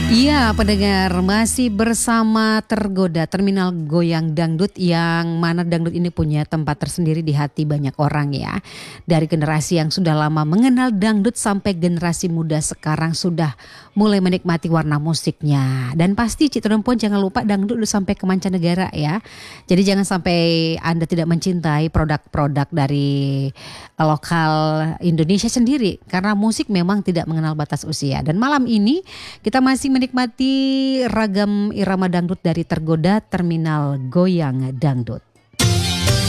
Iya, pendengar masih bersama Tergoda Terminal Goyang Dangdut yang mana dangdut ini punya tempat tersendiri di hati banyak orang ya. Dari generasi yang sudah lama mengenal dangdut sampai generasi muda sekarang sudah mulai menikmati warna musiknya. Dan pasti Cik Turumpun jangan lupa dangdut udah sampai ke mancanegara ya. Jadi jangan sampai Anda tidak mencintai produk-produk dari lokal Indonesia sendiri karena musik memang tidak mengenal batas usia. Dan malam ini kita masih menikmati ragam irama dangdut dari Tergoda Terminal Goyang Dangdut.